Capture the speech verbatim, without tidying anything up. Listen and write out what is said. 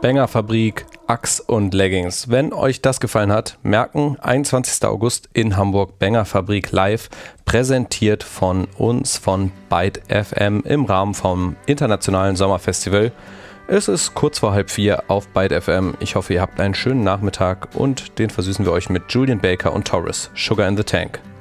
Banger-Fabrik, Axe und Leggings. Wenn euch das gefallen hat, merken, einundzwanzigster August in Hamburg, Banger-Fabrik live, präsentiert von uns, von Byte F M im Rahmen vom Internationalen Sommerfestival. Es ist kurz vor halb vier auf Byte F M. Ich hoffe, ihr habt einen schönen Nachmittag und den versüßen wir euch mit Julian Baker und Taurus, Sugar in the Tank.